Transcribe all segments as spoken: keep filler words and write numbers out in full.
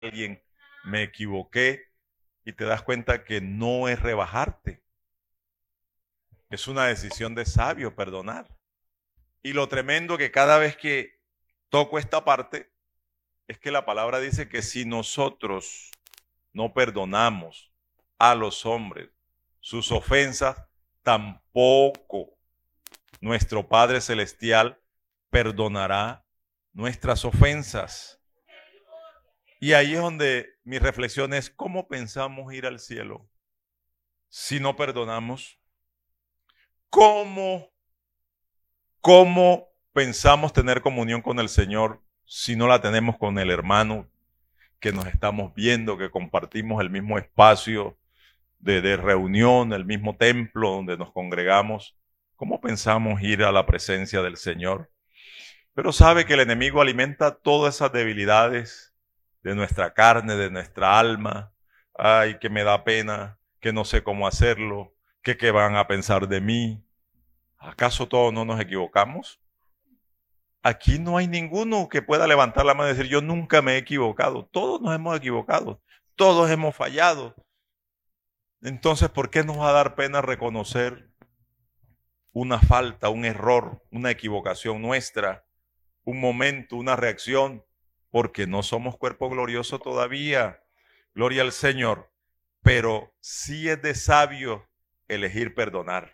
alguien, me equivoqué, y te das cuenta que no es rebajarte. Es una decisión de sabio perdonar. Y lo tremendo que cada vez que toco esta parte es que la palabra dice que si nosotros no perdonamos a los hombres sus ofensas, tampoco nuestro Padre Celestial perdonará nuestras ofensas. Y ahí es donde mi reflexión es: ¿cómo pensamos ir al cielo si no perdonamos? ¿Cómo, cómo pensamos tener comunión con el Señor si no la tenemos con el hermano que nos estamos viendo, que compartimos el mismo espacio de, de reunión, el mismo templo donde nos congregamos? ¿Cómo pensamos ir a la presencia del Señor? Pero sabe que el enemigo alimenta todas esas debilidades de nuestra carne, de nuestra alma. Ay, que me da pena, que no sé cómo hacerlo, que qué van a pensar de mí. ¿Acaso todos no nos equivocamos? Aquí no hay ninguno que pueda levantar la mano y decir: yo nunca me he equivocado. Todos nos hemos equivocado, todos hemos fallado. Entonces, ¿por qué nos va a dar pena reconocer una falta, un error, una equivocación nuestra, un momento, una reacción? Porque no somos cuerpo glorioso todavía. Gloria al Señor. Pero sí es de sabio elegir perdonar.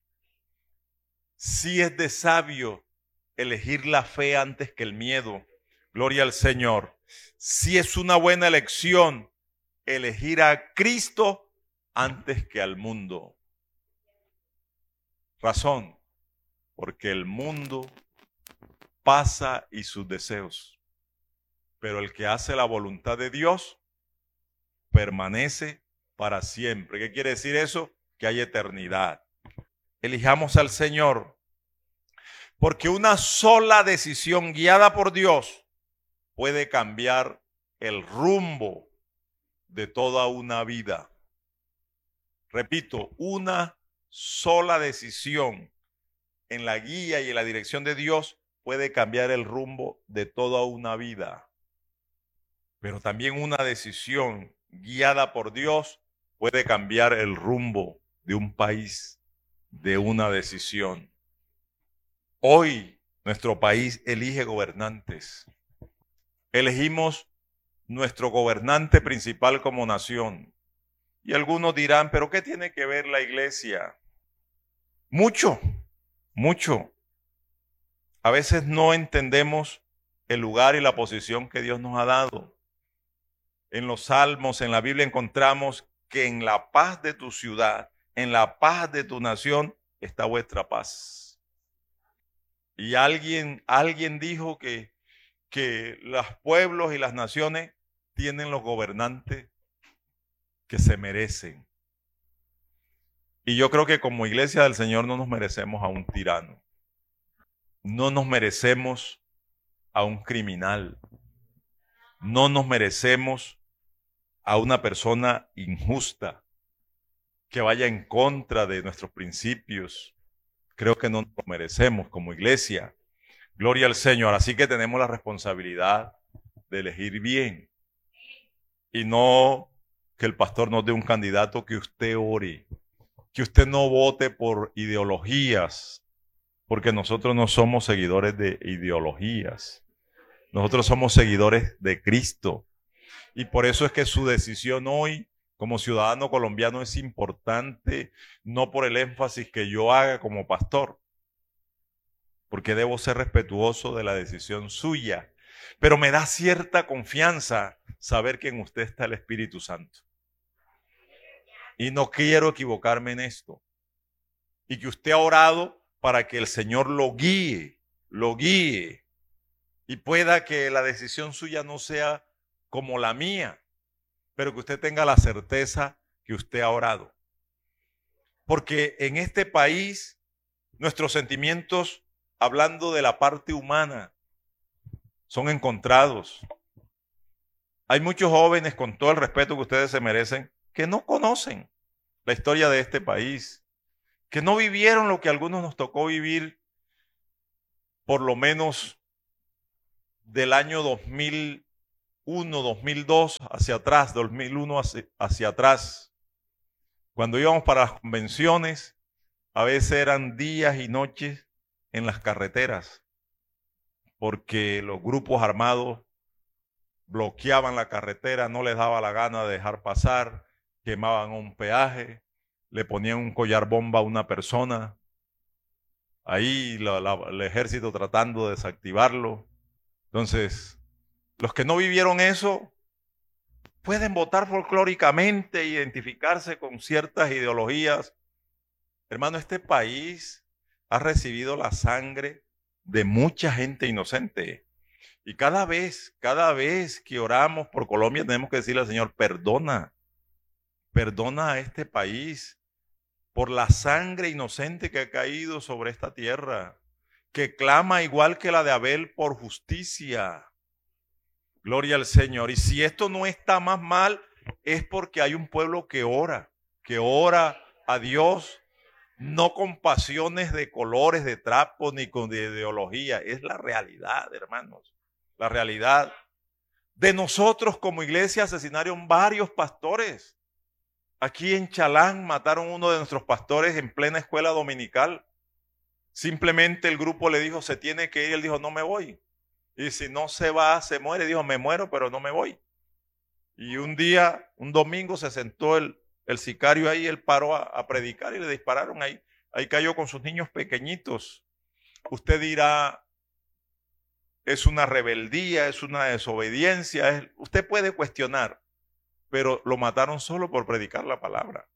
Sí es de sabio elegir la fe antes que el miedo. Gloria al Señor. Sí es una buena elección elegir a Cristo antes que al mundo. Razón, porque el mundo pasa y sus deseos, pero el que hace la voluntad de Dios permanece para siempre. ¿Qué quiere decir eso? Que hay eternidad. Elijamos al Señor, porque una sola decisión guiada por Dios puede cambiar el rumbo de toda una vida. Repito, una sola decisión en la guía y en la dirección de Dios puede cambiar el rumbo de toda una vida. Pero también una decisión guiada por Dios puede cambiar el rumbo de un país, de una decisión. Hoy nuestro país elige gobernantes. Elegimos nuestro gobernante principal como nación. Y algunos dirán: ¿pero qué tiene que ver la iglesia? Mucho, mucho. A veces no entendemos el lugar y la posición que Dios nos ha dado. En los salmos, en la Biblia, encontramos que en la paz de tu ciudad, en la paz de tu nación, está vuestra paz. Y alguien, alguien dijo que, que los pueblos y las naciones tienen los gobernantes que se merecen. Y yo creo que como iglesia del Señor no nos merecemos a un tirano. No nos merecemos a un criminal. No nos merecemos a una persona injusta que vaya en contra de nuestros principios. Creo que no nos lo merecemos como iglesia. Gloria al Señor. Así que tenemos la responsabilidad de elegir bien y no que el pastor nos dé un candidato que usted ore, que usted no vote por ideologías, porque nosotros no somos seguidores de ideologías. Nosotros somos seguidores de Cristo. Y por eso es que su decisión hoy como ciudadano colombiano es importante, no por el énfasis que yo haga como pastor, porque debo ser respetuoso de la decisión suya, pero me da cierta confianza saber que en usted está el Espíritu Santo. Y no quiero equivocarme en esto. Y que usted ha orado para que el Señor lo guíe, lo guíe, y pueda que la decisión suya no sea como la mía, pero que usted tenga la certeza que usted ha orado. Porque en este país, nuestros sentimientos, hablando de la parte humana, son encontrados. Hay muchos jóvenes, con todo el respeto que ustedes se merecen, que no conocen la historia de este país, que no vivieron lo que a algunos nos tocó vivir, por lo menos del año dos mil uno, dos mil dos hacia atrás, dos mil uno hacia, hacia atrás, cuando íbamos para las convenciones, a veces eran días y noches en las carreteras, porque los grupos armados bloqueaban la carretera, no les daba la gana de dejar pasar, quemaban un peaje, le ponían un collar bomba a una persona, ahí la, la, el ejército tratando de desactivarlo. Entonces, los que no vivieron eso pueden votar folclóricamente, identificarse con ciertas ideologías. Hermano, este país ha recibido la sangre de mucha gente inocente. Y cada vez, cada vez que oramos por Colombia tenemos que decirle al Señor, perdona, perdona a este país por la sangre inocente que ha caído sobre esta tierra, que clama igual que la de Abel por justicia. Gloria al Señor. Y si esto no está más mal, es porque hay un pueblo que ora, que ora a Dios, no con pasiones de colores, de trapos, ni con de ideología. Es la realidad, hermanos. La realidad. De nosotros como iglesia asesinaron varios pastores. Aquí en Chalán mataron uno de nuestros pastores en plena escuela dominical. Simplemente el grupo le dijo, se tiene que ir. Él dijo, no me voy. Y si no se va, se muere. Dijo, me muero, pero no me voy. Y un día, un domingo, se sentó el, el sicario ahí, él paró a, a predicar y le dispararon ahí. Ahí cayó con sus niños pequeñitos. Usted dirá, es una rebeldía, es una desobediencia. Es, usted puede cuestionar, pero lo mataron solo por predicar la palabra.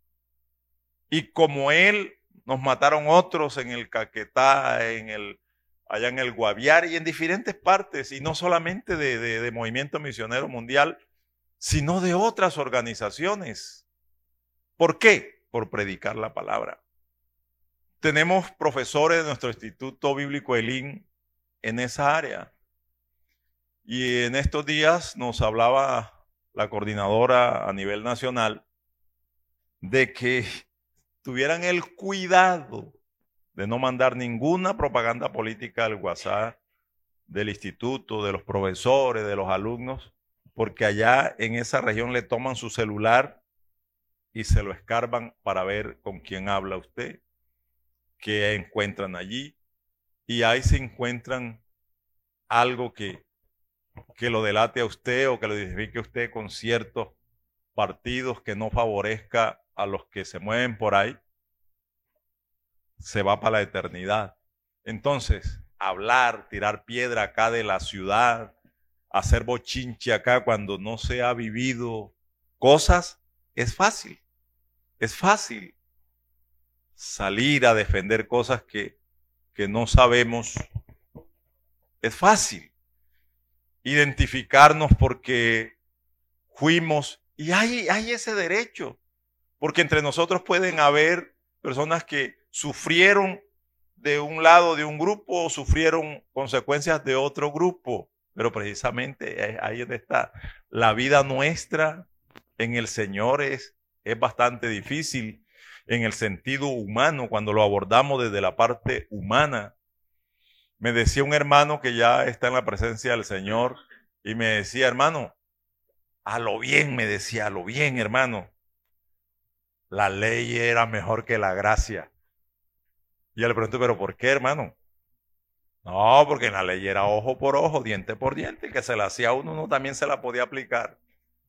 Y como él, nos mataron otros en el Caquetá, en el, allá en el Guaviare y en diferentes partes, y no solamente de, de, de Movimiento Misionero Mundial, sino de otras organizaciones. ¿Por qué? Por predicar la palabra. Tenemos profesores de nuestro Instituto Bíblico Elim en esa área. Y en estos días nos hablaba la coordinadora a nivel nacional de que tuvieran el cuidado de no mandar ninguna propaganda política al WhatsApp del instituto, de los profesores, de los alumnos, porque allá en esa región le toman su celular y se lo escarban para ver con quién habla usted, qué encuentran allí, y ahí se encuentran algo que, que lo delate a usted o que lo identifique a usted con ciertos partidos que no favorezca a los que se mueven por ahí, se va para la eternidad. Entonces, hablar, tirar piedra acá de la ciudad, hacer bochinche acá cuando no se ha vivido cosas, es fácil. Es fácil salir a defender cosas que, que no sabemos. Es fácil identificarnos porque fuimos, y hay, hay ese derecho, porque entre nosotros pueden haber personas que sufrieron de un lado de un grupo o sufrieron consecuencias de otro grupo, pero precisamente ahí donde está. La vida nuestra en el Señor es, es bastante difícil en el sentido humano, cuando lo abordamos desde la parte humana. Me decía un hermano que ya está en la presencia del Señor y me decía, hermano, a lo bien, me decía, a lo bien, hermano. La ley era mejor que la gracia. Y yo le pregunto, ¿pero por qué, hermano? No, porque en la ley era ojo por ojo, diente por diente, que se la hacía a uno, uno también se la podía aplicar.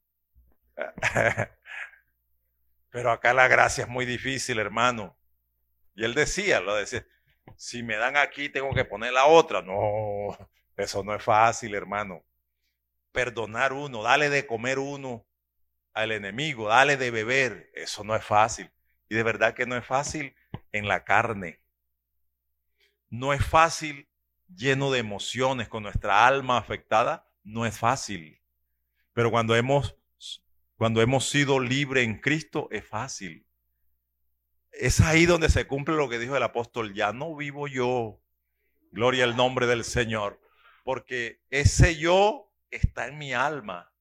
Pero acá la gracia es muy difícil, hermano. Y él decía, lo decía, si me dan aquí tengo que poner la otra. No, eso no es fácil, hermano. Perdonar uno, darle de comer uno al enemigo, darle de beber, eso no es fácil. Y de verdad que no es fácil en la carne. No es fácil lleno de emociones, con nuestra alma afectada, no es fácil. Pero cuando hemos, cuando hemos sido libres en Cristo, es fácil. Es ahí donde se cumple lo que dijo el apóstol, ya no vivo yo, gloria al nombre del Señor, porque ese yo está en mi alma,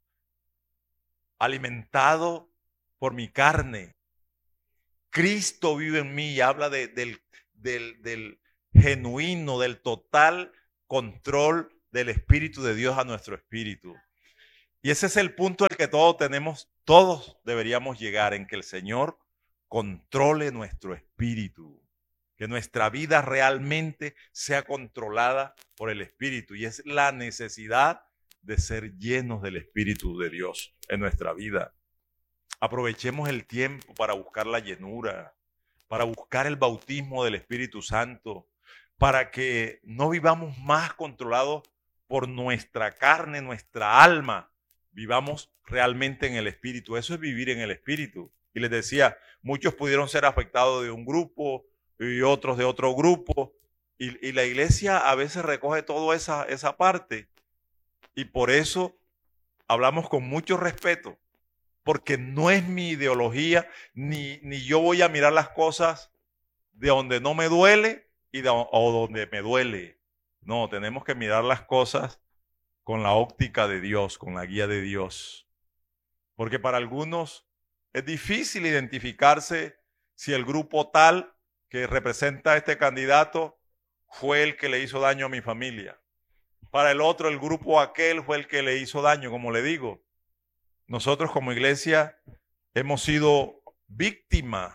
alimentado por mi carne. Cristo vive en mí y habla de, del, del, del genuino, del total control del Espíritu de Dios a nuestro espíritu. Y ese es el punto al que todos tenemos, todos deberíamos llegar, en que el Señor controle nuestro espíritu, que nuestra vida realmente sea controlada por el Espíritu. Y es la necesidad de ser llenos del Espíritu de Dios en nuestra vida. Aprovechemos el tiempo para buscar la llenura, para buscar el bautismo del Espíritu Santo, para que no vivamos más controlados por nuestra carne, nuestra alma, vivamos realmente en el Espíritu. Eso es vivir en el Espíritu. Y les decía, muchos pudieron ser afectados de un grupo y otros de otro grupo, y, y la iglesia a veces recoge toda esa, esa parte, y por eso hablamos con mucho respeto, porque no es mi ideología, ni, ni yo voy a mirar las cosas de donde no me duele y de, o donde me duele. No, tenemos que mirar las cosas con la óptica de Dios, con la guía de Dios. Porque para algunos es difícil identificarse si el grupo tal que representa a este candidato fue el que le hizo daño a mi familia. Para el otro, el grupo aquel fue el que le hizo daño, como le digo. Nosotros como iglesia hemos sido víctimas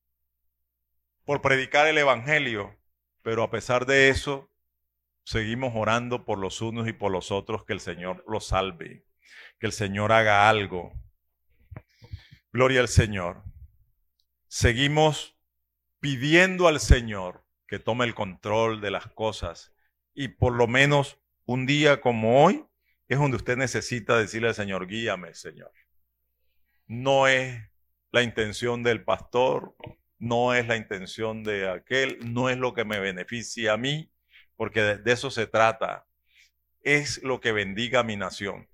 por predicar el evangelio, pero a pesar de eso, seguimos orando por los unos y por los otros, que el Señor los salve, que el Señor haga algo. Gloria al Señor. Seguimos pidiendo al Señor que tome el control de las cosas, y por lo menos un día como hoy es donde usted necesita decirle al Señor, guíame, Señor. No es la intención del pastor, no es la intención de aquel, no es lo que me beneficia a mí, porque de, de eso se trata. Es lo que bendiga a mi nación,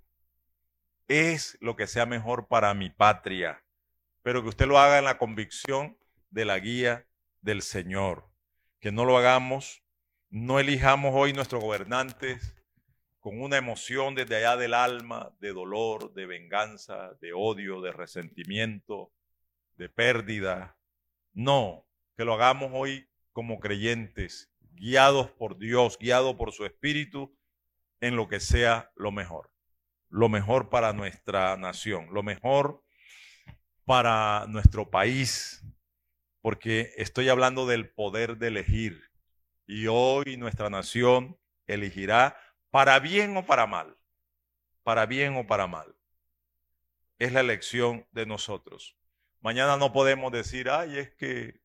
es lo que sea mejor para mi patria, pero que usted lo haga en la convicción de la guía del Señor. Que no lo hagamos, no elijamos hoy nuestros gobernantes con una emoción desde allá del alma, de dolor, de venganza, de odio, de resentimiento, de pérdida. No, que lo hagamos hoy como creyentes, guiados por Dios, guiados por su Espíritu, en lo que sea lo mejor. Lo mejor para nuestra nación, lo mejor para nuestro país, porque estoy hablando del poder de elegir. Y hoy nuestra nación elegirá para bien o para mal, para bien o para mal. Es la elección de nosotros. Mañana no podemos decir, ay, es que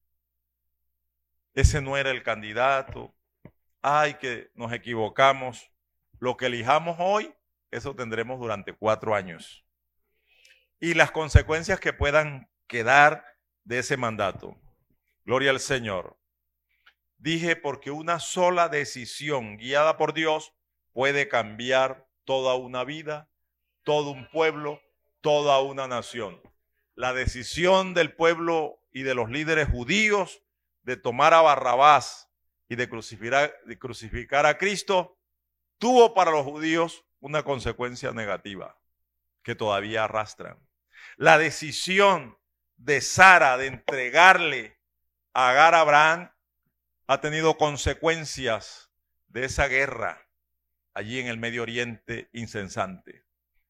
ese no era el candidato, ay, que nos equivocamos. Lo que elijamos hoy, eso tendremos durante cuatro años. Y las consecuencias que puedan quedar de ese mandato. Gloria al Señor. Dije, porque una sola decisión guiada por Dios puede cambiar toda una vida, todo un pueblo, toda una nación. La decisión del pueblo y de los líderes judíos de tomar a Barrabás y de crucificar, de crucificar a Cristo tuvo para los judíos una consecuencia negativa que todavía arrastran. La decisión de Sara de entregarle a Agar a Abraham ha tenido consecuencias de esa guerra allí en el Medio Oriente incesante.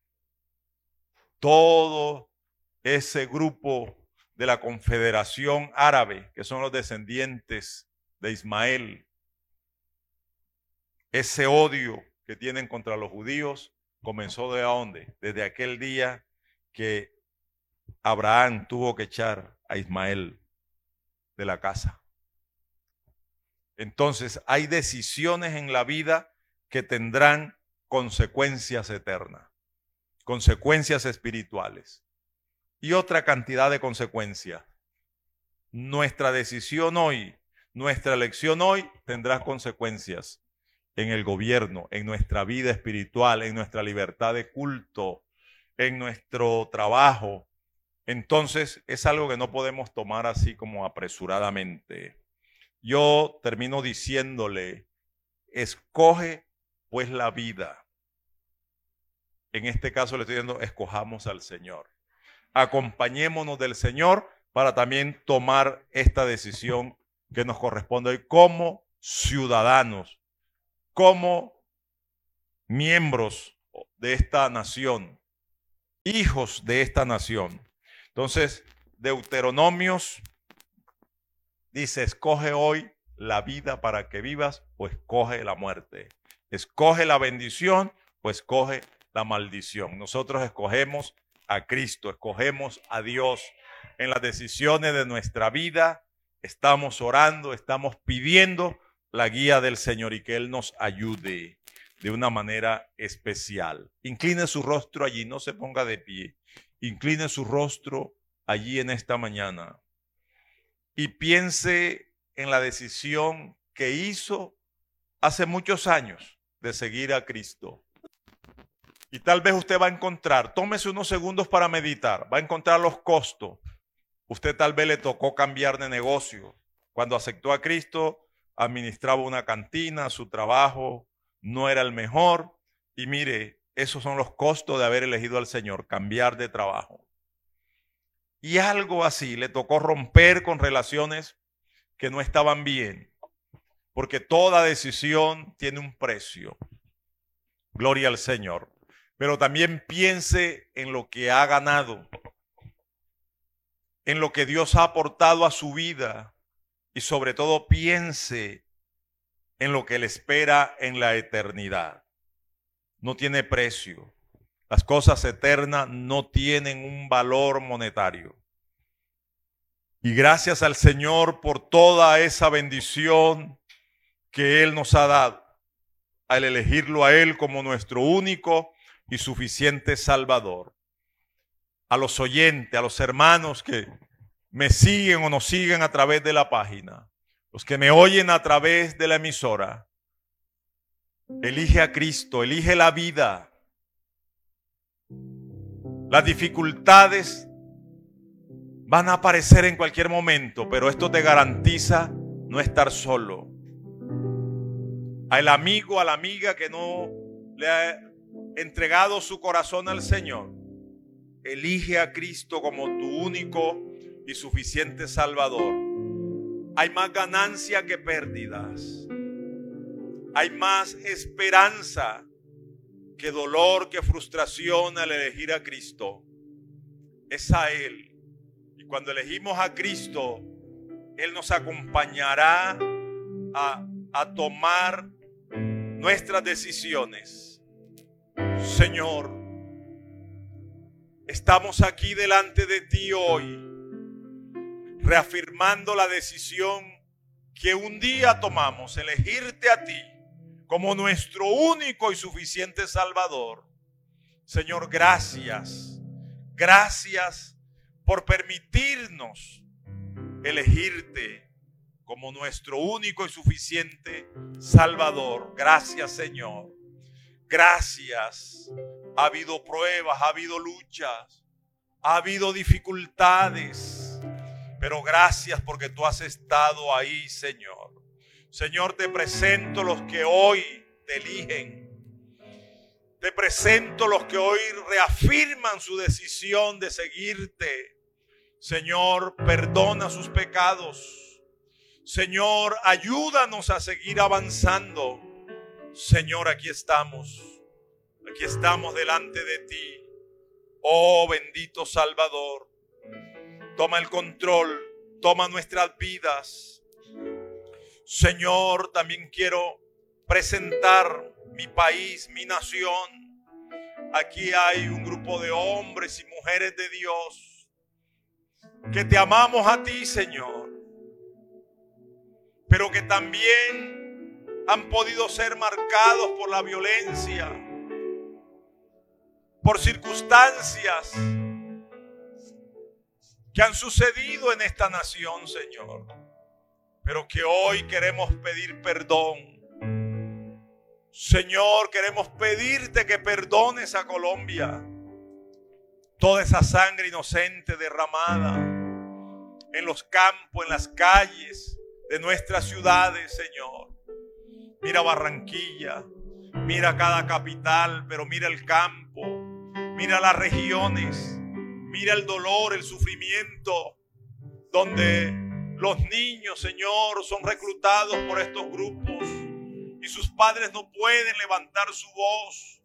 Todo ese grupo de la Confederación Árabe, que son los descendientes de Ismael, ese odio que tienen contra los judíos comenzó de dónde? Desde aquel día que Abraham tuvo que echar a Ismael de la casa. Entonces, hay decisiones en la vida que tendrán consecuencias eternas, consecuencias espirituales y otra cantidad de consecuencias. Nuestra decisión hoy, nuestra elección hoy tendrá consecuencias en el gobierno, en nuestra vida espiritual, en nuestra libertad de culto, en nuestro trabajo. Entonces, es algo que no podemos tomar así como apresuradamente. Yo termino diciéndole, escoge pues la vida. En este caso le estoy diciendo, escojamos al Señor. Acompañémonos del Señor para también tomar esta decisión que nos corresponde hoy como ciudadanos, como miembros de esta nación, hijos de esta nación. Entonces, Deuteronomios dice, escoge hoy la vida para que vivas o escoge la muerte. Escoge la bendición o escoge la maldición. Nosotros escogemos a Cristo, escogemos a Dios en las decisiones de nuestra vida. Estamos orando, estamos pidiendo la guía del Señor y que Él nos ayude de una manera especial. Incline su rostro allí, no se ponga de pie. Incline su rostro allí en esta mañana y piense en la decisión que hizo hace muchos años de seguir a Cristo. Y tal vez usted va a encontrar, tómese unos segundos para meditar, va a encontrar los costos. Usted tal vez le tocó cambiar de negocio. Cuando aceptó a Cristo, administraba una cantina, su trabajo no era el mejor. Y mire, esos son los costos de haber elegido al Señor, cambiar de trabajo. Y algo así, le tocó romper con relaciones que no estaban bien. Porque toda decisión tiene un precio. Gloria al Señor. Pero también piense en lo que ha ganado, en lo que Dios ha aportado a su vida y sobre todo piense en lo que le espera en la eternidad. No tiene precio. Las cosas eternas no tienen un valor monetario. Y gracias al Señor por toda esa bendición que Él nos ha dado, al elegirlo a Él como nuestro único y suficiente Salvador. A los oyentes, a los hermanos que me siguen o nos siguen a través de la página, los que me oyen a través de la emisora, elige a Cristo, elige la vida. Las dificultades van a aparecer en cualquier momento, pero esto te garantiza no estar solo. Al amigo, a la amiga que no le ha entregado su corazón al Señor, elige a Cristo como tu único y suficiente Salvador. Hay más ganancia que pérdidas. Hay más esperanza que dolor, que frustración al elegir a Cristo. Es a Él. Y cuando elegimos a Cristo, Él nos acompañará a, a tomar nuestras decisiones. Señor, estamos aquí delante de ti hoy, reafirmando la decisión que un día tomamos, elegirte a ti como nuestro único y suficiente Salvador. Señor, gracias, gracias por permitirnos elegirte como nuestro único y suficiente Salvador. Gracias, Señor. Gracias. Ha habido pruebas, ha habido luchas, ha habido dificultades, pero gracias porque tú has estado ahí, Señor. Señor, te presento los que hoy te eligen. Te presento los que hoy reafirman su decisión de seguirte. Señor, perdona sus pecados. Señor, ayúdanos a seguir avanzando. Señor, aquí estamos. Aquí estamos delante de ti. Oh, bendito Salvador. Toma el control. Toma nuestras vidas. Señor, también quiero presentar mi país, mi nación. Aquí hay un grupo de hombres y mujeres de Dios que te amamos a ti, Señor, pero que también han podido ser marcados por la violencia, por circunstancias que han sucedido en esta nación, Señor, pero que hoy queremos pedir perdón. Señor, queremos pedirte que perdones a Colombia toda esa sangre inocente derramada en los campos, en las calles de nuestras ciudades, Señor. Mira Barranquilla, mira cada capital, pero mira el campo, mira las regiones, mira el dolor, el sufrimiento, donde los niños, Señor, son reclutados por estos grupos y sus padres no pueden levantar su voz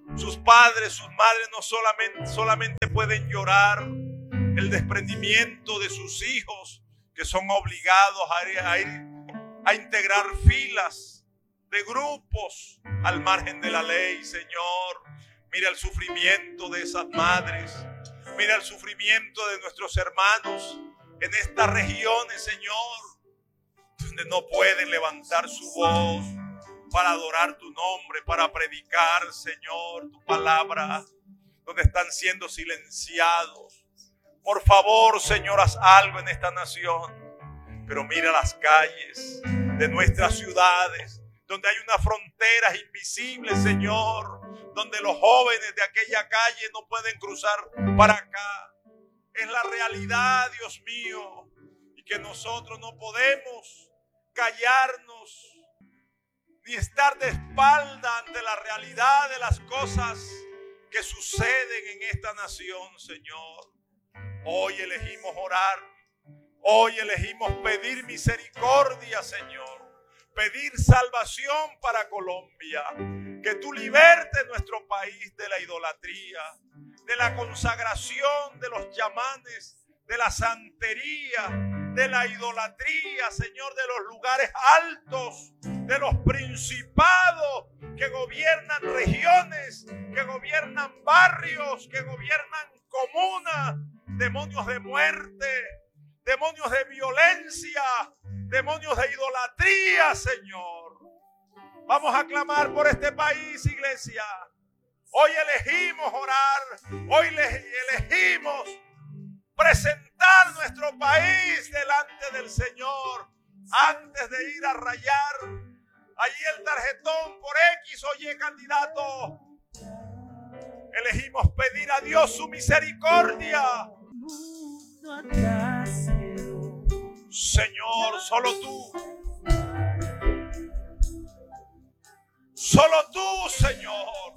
Sus padres, sus madres no solamente, solamente pueden llorar el desprendimiento de sus hijos, que son obligados a ir, a, ir, a integrar filas de grupos al margen de la ley, Señor. Mira el sufrimiento de esas madres. Mira el sufrimiento de nuestros hermanos en estas regiones, Señor, donde no pueden levantar su voz para adorar tu nombre, para predicar, Señor, tu palabra, donde están siendo silenciados. Por favor, Señor, haz algo en esta nación. Pero mira las calles de nuestras ciudades, donde hay unas fronteras invisibles, Señor, donde los jóvenes de aquella calle no pueden cruzar para acá. Es la realidad, Dios mío, y que nosotros no podemos callarnos ni estar de espalda ante la realidad de las cosas que suceden en esta nación, Señor. Hoy elegimos orar, hoy elegimos pedir misericordia, Señor, pedir salvación para Colombia, que tú libertes nuestro país de la idolatría, de la consagración de los chamanes, de la santería, de la idolatría, Señor, de los lugares altos, de los principados que gobiernan regiones, que gobiernan barrios, que gobiernan comunas, demonios de muerte, demonios de violencia, demonios de idolatría, Señor. Vamos a clamar por este país, iglesia. Hoy elegimos orar, hoy elegimos presentar nuestro país delante del Señor antes de ir a rayar allí el tarjetón por X o Y candidato. Elegimos pedir a Dios su misericordia. Señor, solo tú, solo tú, Señor,